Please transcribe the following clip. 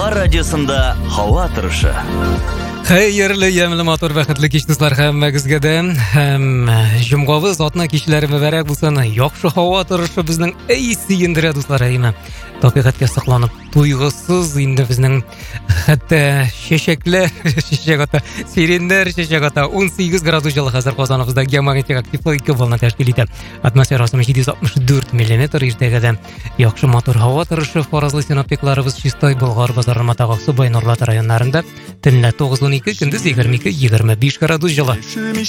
Аңғар радиосында һава торышы. Хәерле, ямлы, матур, бәхетле кич дуслар, һәммәгезгә дә. Җомгабыз атна кичләре мөбарәк булсын. Яхшы һава торышы безнең сөендерә дуслар, әйме. Табигатькә сокланып, туйгысыз инде безнең хәтта чәчәкләр, чәчәк ата, сиреннәр, чәчәк ата 18 градус җылы хәзер Казаныбызда геомагнитик активлык волна тәшкил итә. Атмосферасы 764 мм иртәгәдә. Яхшы матур һава торышы, фаразлы синоптикларыбыз Чистай, Болгар, Базар, Матагак, Субай, Норлат районнарында төнлә 9-12, көндез 22-25 градус җылы.